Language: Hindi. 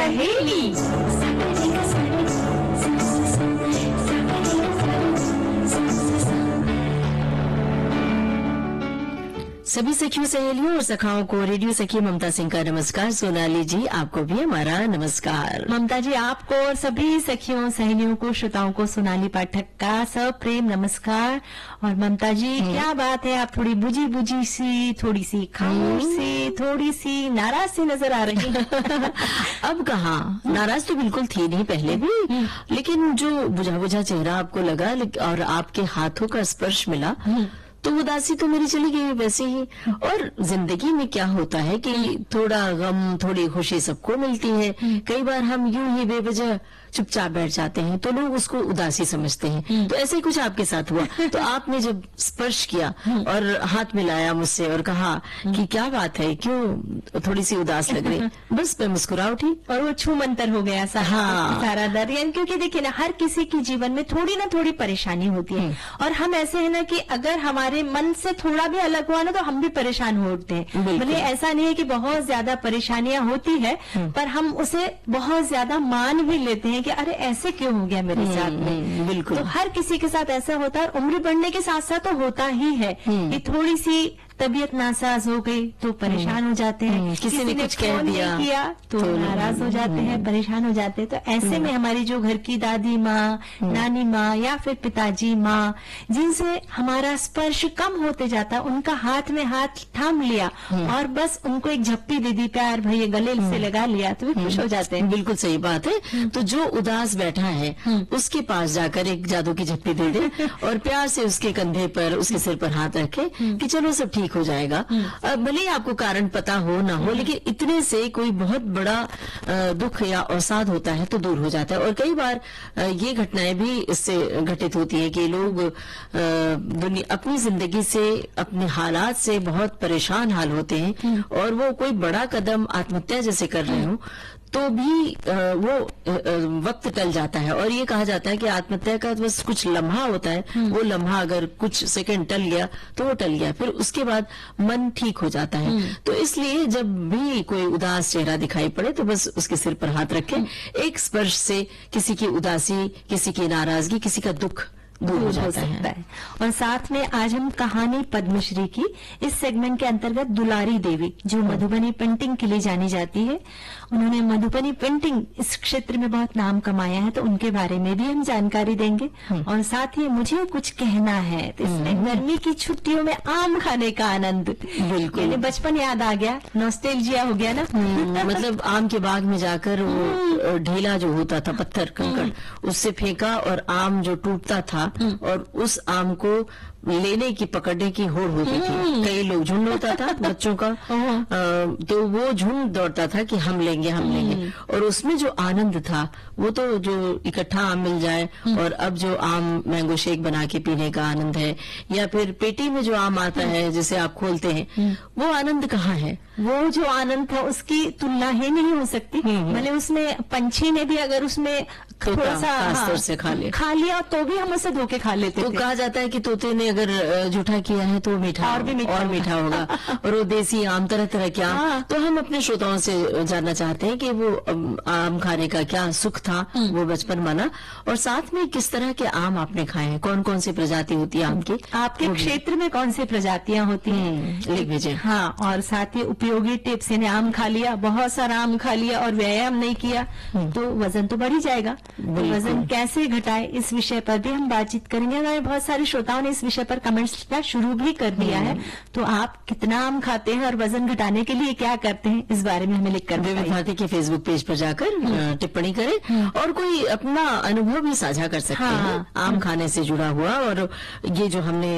सहेली। सभी सखियों सहेलियों और सखाओं को रेडियो सखी ममता सिंह का नमस्कार। सोनाली जी आपको भी हमारा नमस्कार। ममता जी आपको और सभी सखियों सहेलियों को श्रोताओं को सोनाली पाठक का सप्रेम नमस्कार। और ममता जी क्या बात है, आप थोड़ी बुझी बुझी सी, थोड़ी सी खामोश सी, थोड़ी सी नाराज सी नजर आ रही हैं। अब कहाँ नाराज तो बिल्कुल थी नहीं पहले भी, लेकिन जो बुझा बुझा चेहरा आपको लगा और आपके हाथों का स्पर्श मिला तो उदासी तो मेरी चली गई वैसे ही। और जिंदगी में क्या होता है कि थोड़ा गम थोड़ी खुशी सबको मिलती है। कई बार हम यूं ही बेवजह चुपचाप बैठ जाते हैं तो लोग उसको उदासी समझते हैं। तो ऐसे ही कुछ आपके साथ हुआ। तो आपने जब स्पर्श किया और हाथ मिलाया मुझसे और कहा कि क्या बात है, क्यों थोड़ी सी उदास लग रही, बस मैं मुस्कुरा उठी और वो छू मंतर हो गया सारा दर्द। यानी क्योंकि देखिए ना, हर किसी के जीवन में थोड़ी ना थोड़ी परेशानी होती है और हम ऐसे है ना कि अगर हमारे मन से थोड़ा भी अलग हुआ ना तो हम भी परेशान हो उठते हैं। मतलब ऐसा नहीं है कि बहुत ज्यादा परेशानियां होती है पर हम उसे बहुत ज्यादा मान भी लेते हैं कि अरे ऐसे क्यों हो गया मेरे साथ में। बिल्कुल। तो हर किसी के साथ ऐसा होता है और उम्र बढ़ने के साथ साथ तो होता ही है कि थोड़ी सी तबीयत नासाज हो गई तो परेशान हो जाते हैं। किसी ने कुछ कह दिया तो नाराज हो जाते हैं, परेशान हो जाते हैं। तो ऐसे में हमारी जो घर की दादी माँ, नानी माँ या फिर पिताजी माँ, जिनसे हमारा स्पर्श कम होते जाता, उनका हाथ में हाथ थाम लिया और बस उनको एक झप्पी दे दी, प्यार भैया गले से लगा लिया तो वे खुश हो जाते हैं। बिल्कुल सही बात है। तो जो उदास बैठा है उसके पास जाकर एक जादू की झप्पी दे दे और प्यार से उसके कंधे पर, उसके सिर पर हाथ रखे कि चलो सब ठीक हो जाएगा। भले ही आपको कारण पता हो ना हो, लेकिन इतने से कोई बहुत बड़ा दुख या अवसाद होता है तो दूर हो जाता है। और कई बार ये घटनाएं भी इससे घटित होती है कि लोग अपनी जिंदगी से, अपने हालात से बहुत परेशान हाल होते हैं और वो कोई बड़ा कदम आत्महत्या जैसे कर रहे हो तो भी वो वक्त टल जाता है। और ये कहा जाता है कि आत्महत्या का बस कुछ लम्हा होता है, वो लम्हा अगर कुछ सेकंड टल गया तो वो टल गया, फिर उसके बाद मन ठीक हो जाता है। तो इसलिए जब भी कोई उदास चेहरा दिखाई पड़े तो बस उसके सिर पर हाथ रखें। एक स्पर्श से किसी की उदासी, किसी की नाराजगी, किसी का दुख दूर हो जाता है। और साथ में आज हम कहानी पद्मश्री की इस सेगमेंट के अंतर्गत दुलारी देवी, जो मधुबनी पेंटिंग के लिए जानी जाती है, उन्होंने मधुबनी पेंटिंग इस क्षेत्र में बहुत नाम कमाया है, तो उनके बारे में भी हम जानकारी देंगे। और साथ ही मुझे कुछ कहना है, तो इसमें गर्मी की छुट्टियों में आम खाने का आनंद, बिल्कुल बचपन याद आ गया, नॉस्टैल्जिया हो गया ना। मतलब आम के बाग में जाकर वो ढेला जो होता था, पत्थर कंकड़, उससे फेंका और आम जो टूटता था और उस आम को लेने की, पकड़ने की होड़ होती थी। कई लोग, झुंड होता था बच्चों का, तो वो झुंड दौड़ता था कि हम लेंगे हम लेंगे। और उसमें जो आनंद था वो तो जो इकट्ठा आम मिल जाए, और अब जो आम मैंगो शेक बना के पीने का आनंद है, या फिर पेटी में जो आम आता है जिसे आप खोलते हैं, वो आनंद कहाँ है। वो जो आनंद था उसकी तुलना ही नहीं हो सकती। मतलब उसमें पंछी ने भी अगर उसमें थोड़ा सा से खा लिया तो भी हम उसे धोके खा लेते तो थे। कहा जाता है कि तोते ने अगर जूठा किया है तो मीठा और भी मीठा होगा। और वो देसी आम, तरह तरह के आम। तो हम अपने श्रोताओं से जानना चाहते हैं कि वो आम खाने का क्या सुख था, वो बचपन माना, और साथ में किस तरह के आम आपने खाए हैं, कौन कौन सी प्रजाति होती है आम की, आपके क्षेत्र में कौन सी प्रजातियां होती हैं, लिख भेजें। हाँ, और साथ ही उपयोगी टिप्स, यानी आम खा लिया, बहुत सारा आम खा लिया और व्यायाम नहीं किया तो वजन तो बढ़ ही जाएगा। वजन कैसे घटाए, इस विषय पर भी हम बातचीत करेंगे। हमारे बहुत सारे श्रोताओं ने इस विषय पर कमेंट्स लिखना शुरू भी कर दिया है। तो आप कितना आम खाते हैं और वजन घटाने के लिए क्या करते हैं, इस बारे में हमें लिखकर विविध भारती के फेसबुक पेज पर जाकर टिप्पणी करें और कोई अपना अनुभव भी साझा कर सकते हैं आम खाने से जुड़ा हुआ। और ये जो हमने